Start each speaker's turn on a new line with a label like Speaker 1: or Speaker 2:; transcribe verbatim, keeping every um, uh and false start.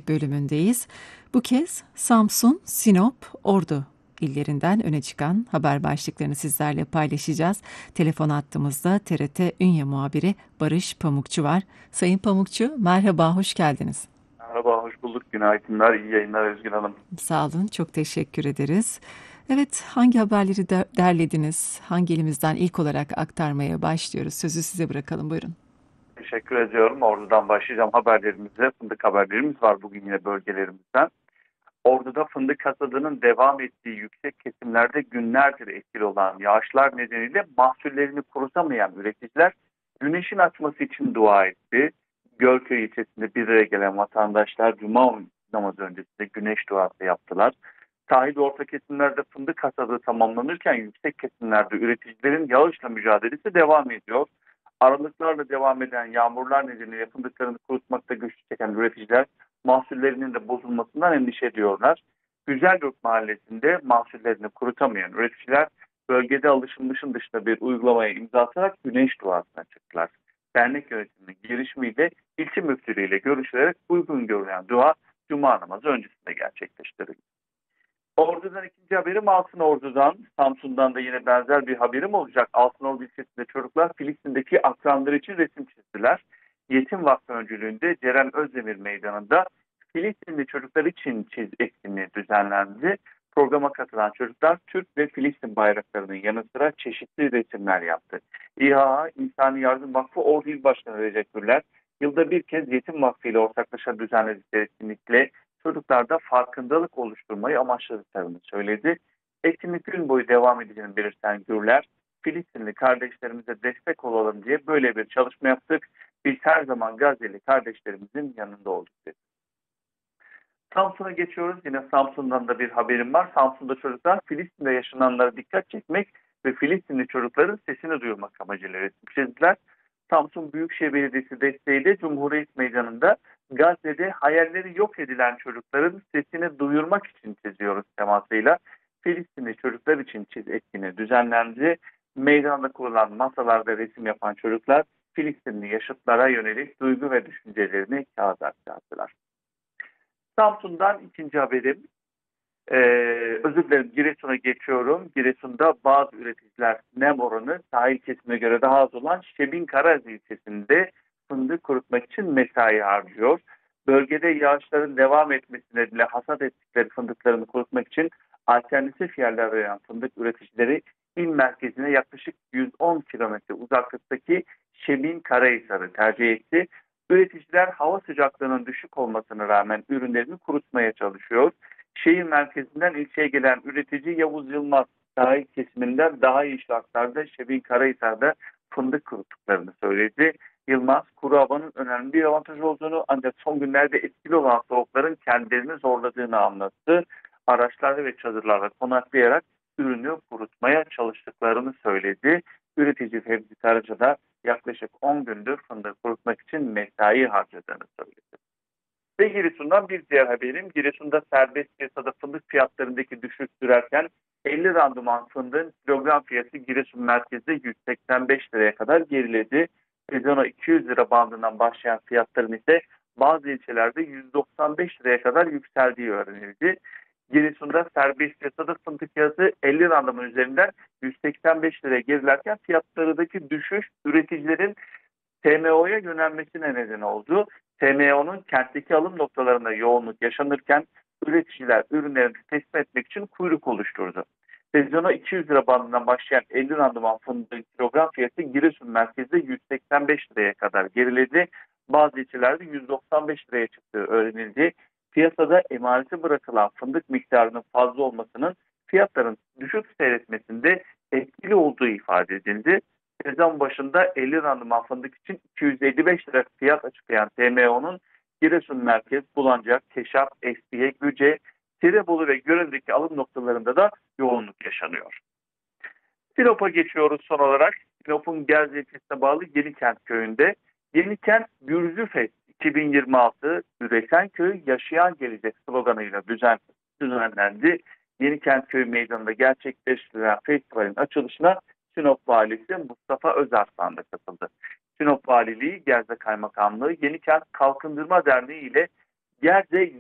Speaker 1: bölümündeyiz. Bu kez Samsun, Sinop, Ordu illerinden öne çıkan haber başlıklarını sizlerle paylaşacağız. Telefon hattımızda T R T Ünye muhabiri Barış Pamukçu var. Sayın Pamukçu, merhaba, hoş geldiniz.
Speaker 2: Merhaba, hoş bulduk. Günaydınlar, iyi yayınlar Özgün Hanım.
Speaker 1: Sağ olun, çok teşekkür ederiz. Evet, hangi haberleri de derlediniz? Hangi elimizden ilk olarak aktarmaya başlıyoruz? Sözü size bırakalım, buyurun.
Speaker 2: Teşekkür ediyorum. Ordu'dan başlayacağım haberlerimize. Fındık haberlerimiz var bugün yine bölgelerimizden. Ordu'da fındık hasadının devam ettiği yüksek kesimlerde günlerdir etkili olan yağışlar nedeniyle mahsullerini kurutamayan üreticiler güneşin açması için dua etti. Gölköy ilçesinde bir araya gelen vatandaşlar Cuma namazı öncesinde güneş duası yaptılar. Sahil ve orta kesimlerde fındık hasadı tamamlanırken yüksek kesimlerde üreticilerin yağışla mücadelesi devam ediyor. Aralıklarla devam eden yağmurlar nedeniyle fındıklarını kurutmakta güçlük çeken üreticiler mahsullerinin de bozulmasından endişe ediyorlar. Güzelgök Mahallesi'nde mahsullerini kurutamayan üreticiler bölgede alışılmışın dışında bir uygulamaya imza atarak güneş duasına çıktılar. Dernek yönetiminin girişimiyle ilçe müftülüğüyle görüşülerek uygun görülen dua Cuma namazı öncesinde gerçekleştirildi. Ordu'dan ikinci haberim Altınordu'dan. Samsun'dan da yine benzer bir haberim olacak. Altınordu ilçesinde çocuklar Filistin'deki akranları için resim çizdiler. Yetim Vakfı öncülüğünde Ceren Özdemir Meydanı'nda Filistinli çocuklar için çiz etkinliği düzenlendi. Programa katılan çocuklar Türk ve Filistin bayraklarının yanı sıra çeşitli resimler yaptı. İHA İnsani Yardım Vakfı Ordu İl Başkanı Recep Gürler, yılda bir kez Yetim Vakfı ile ortaklaşa düzenledikleri etkinlikle çocuklarda farkındalık oluşturmayı amaçladıklarını söyledi. Etkinlik gün boyu devam edeceğini belirten Gürler, Filistinli kardeşlerimize destek olalım diye böyle bir çalışma yaptık. Biz her zaman Gazze'li kardeşlerimizin yanında olduk dedi. Samsun'a geçiyoruz. Yine Samsun'dan da bir haberim var. Samsun'da çocuklar Filistin'de yaşananlara dikkat çekmek ve Filistinli çocukların sesini duyurmak amacıyla resim çizdiler. Samsun Büyükşehir Belediyesi desteğiyle Cumhuriyet Meydanı'nda Gazze'de hayalleri yok edilen çocukların sesini duyurmak için çiziyoruz temasıyla Filistinli çocuklar için çiz etkinliği düzenlendi. Meydanda kurulan masalarda resim yapan çocuklar Filistinli yaşıtlara yönelik duygu ve düşüncelerini kağıda aktardılar. Samsun'dan ikinci haberim. Ee, özür dilerim, Giresun'a geçiyorum. Giresun'da bazı üreticiler nem oranı sahil kesimine göre daha az olan Şebin Karazi ilçesinde fındık kurutmak için mesai harcıyor. Bölgede yağışların devam etmesi nedeniyle hasat ettikleri fındıklarını kurutmak için alternatif yerler arayan fındık üreticileri il merkezine yaklaşık yüz on kilometre uzaklıktaki Şebin Karahisar'ı tercih etti. Üreticiler hava sıcaklığının düşük olmasına rağmen ürünlerini kurutmaya çalışıyor. Şehir merkezinden ilçeye gelen üretici Yavuz Yılmaz sahil kesiminden daha iyi şartlarda Şebin Karahisar'da fındık kuruttuklarını söyledi. Yılmaz, kuru havanın önemli bir avantaj olduğunu ancak son günlerde etkili olan soğukların kendilerini zorladığını anlattı. Araçlarda ve çadırlarda konaklayarak ürünü kurutmaya çalıştıklarını söyledi. Üretici Fevzi Karaca da yaklaşık on gündür fındık kurutmak için mesai harcadığını söyledi. Ve Giresun'dan bir diğer haberim. Giresun'da serbest piyasada fındık fiyatlarındaki düşüş sürerken elli randıman fındığın kilogram fiyatı Giresun merkezde yüz seksen beş liraya kadar geriledi. Sezona iki yüz lira bandından başlayan fiyatların ise bazı ilçelerde yüz doksan beş liraya kadar yükseldiği öğrenildi. Giresun'da serbest piyasada fındık fiyatı elli randıman üzerinden yüz seksen beş liraya gerilerken fiyatlarındaki düşüş üreticilerin T M O'ya yönelmesine neden oldu. T M O'nun kentteki alım noktalarında yoğunluk yaşanırken üreticiler ürünlerini teslim etmek için kuyruk oluşturdu. Sezona iki yüz lira bandından başlayan elli randıman fındığın kilogram fiyatı Giresun merkezde yüz seksen beş liraya kadar geriledi. Bazı ilçelerde yüz doksan beş liraya çıktığı öğrenildi. Piyasada emaneti bırakılan fındık miktarının fazla olmasının fiyatların düşük seyretmesinde etkili olduğu ifade edildi. Sezon başında elli randıman fındık için iki yüz elli beş lira fiyat açıklayan T M O'nun Giresun Merkez, Bulancak, Keşaf, Esbiye, Güce, Tirebolu ve Gören'deki alım noktalarında da yoğunluk yaşanıyor. Sinop'a geçiyoruz son olarak. Sinop'un Gerze ilçesine bağlı Yenikent köyünde Yenikent Gürzüfest iki bin yirmi altı Üreten Köy Yaşayan Gelecek sloganıyla düzen, düzenlendi. Yenikent Köy Meydanı'nda gerçekleştirilen festivalin açılışına Sinop Valisi Mustafa Özarslan da katıldı. Sinop Valiliği, Gerze Kaymakamlığı, Yenikent Kalkındırma Derneği ile Gerze